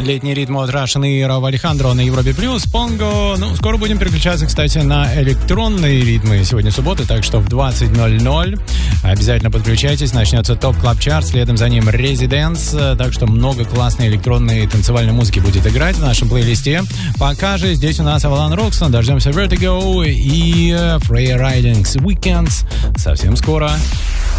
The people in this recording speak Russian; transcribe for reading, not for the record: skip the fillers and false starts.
Летний ритм от Russian Era, Алехандро на Европе Плюс, Понго. Ну, скоро будем переключаться, кстати, на электронные ритмы. Сегодня суббота, так что в 20:00 обязательно подключайтесь. Начнется ТОП Клаб Чарт, следом за ним Residence. Так что много классной электронной танцевальной музыки будет играть в нашем плейлисте. Пока же здесь у нас Avalon Roxton, дождемся Vertigo и Freya Ridings Weekends. Совсем скоро.